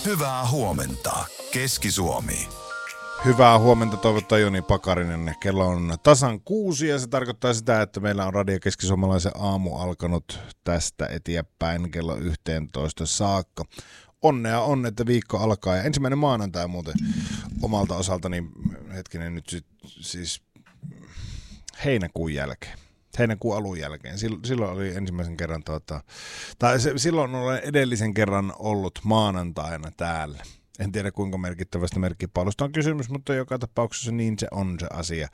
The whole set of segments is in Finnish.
Hyvää huomenta, Keski-Suomi. Hyvää huomenta toivottaa Joni Pakarinen. Kello on tasan 6 ja se tarkoittaa sitä, että meillä on Radio Keski-Suomalaisen aamu alkanut tästä eteenpäin kello 11 saakka. Onnea on, että viikko alkaa ja ensimmäinen maanantai muuten omalta osaltani, hetkinen nyt siis heinäkuun jälkeen. Heinäkuun alun jälkeen. Silloin oli ensimmäisen kerran, silloin olen edellisen kerran ollut maanantaina täällä. En tiedä kuinka merkittävästä merkkipaalusta on kysymys, mutta joka tapauksessa niin se on se asia.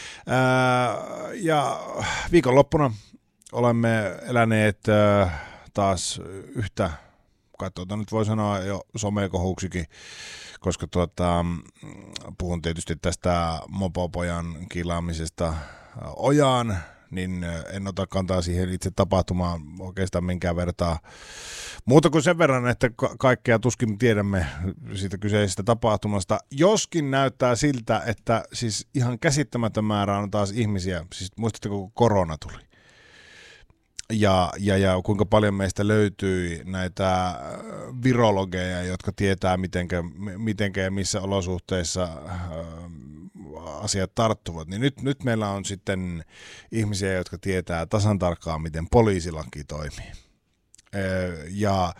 Ja viikonloppuna olemme eläneet taas yhtä, katsotaan nyt voi sanoa jo somekohuksikin, koska puhun tietysti tästä mopopojan kilaamisesta ojaan, niin en ota kantaa siihen itse tapahtumaan oikeastaan minkään vertaa. Muuta kuin sen verran, että kaikkea tuskin tiedämme siitä kyseisestä tapahtumasta. Joskin näyttää siltä, että siis ihan käsittämätön määrä on taas ihmisiä. Siis muistatteko, kun korona tuli? Ja kuinka paljon meistä löytyi näitä virologeja, jotka tietää, mitenkä ja missä olosuhteissa asiat tarttuvat. Niin nyt meillä on sitten ihmisiä, jotka tietää tasan tarkkaan, miten poliisilaki toimii. Ja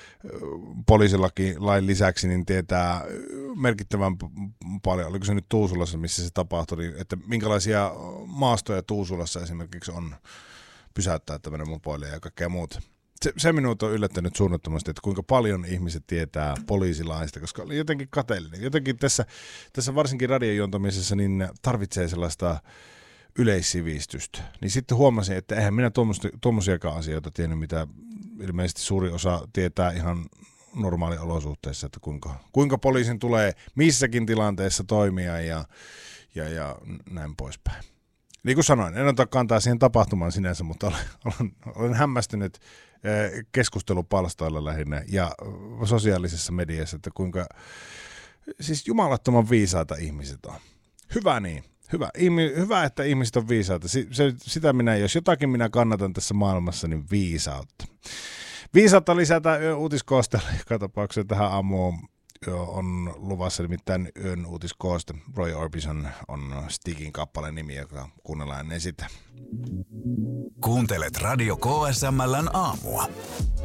poliisilain lisäksi niin tietää merkittävän paljon, oliko se nyt Tuusulassa, missä se tapahtui, että minkälaisia maastoja Tuusulassa esimerkiksi on pysäyttää tämmöinen mopoilija ja kaikkea muuta. Se minut on yllättänyt suunnattomasti, että kuinka paljon ihmiset tietää poliisilaista, koska oli jotenkin kateellinen. Jotenkin tässä varsinkin radion juontamisessa niin tarvitsee sellaista yleissivistystä. Niin sitten huomasin, että eihän minä tuommoisiakaan asioita tiennyt, mitä ilmeisesti suuri osa tietää ihan normaaliolosuhteissa, että kuinka poliisin tulee missäkin tilanteessa toimia ja näin poispäin. Niin kuin sanoin, en ota kantaa siihen tapahtumaan sinänsä, mutta olen hämmästynyt keskustelupalstoilla lähinnä ja sosiaalisessa mediassa, että kuinka siis jumalattoman viisaita ihmiset on. Hyvä niin. Hyvä, että ihmiset on viisaita. Sitä jos jotakin minä kannatan tässä maailmassa, niin viisautta. Viisautta lisätään yön uutiskoosteella. Joka tapauksessa tähän aamuun on luvassa nimittäin yön uutiskooste. Roy Orbison on Stigin kappaleen nimi, joka kuunnellaan ennen sitä. Kuuntelet Radio KSML:n aamua.